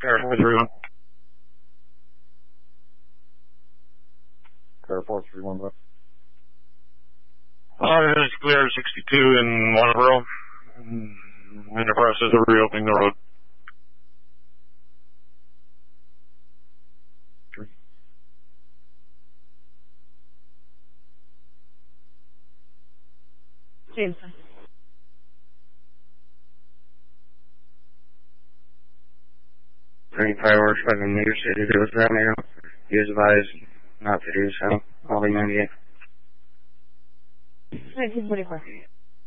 Air 431. Air 431 left. It is clear 62 in Waterboro. In the process of reopening the road. Jameson. Any fireworks by the New York City to us down here. He was advised not to do so. All the 98. 1924.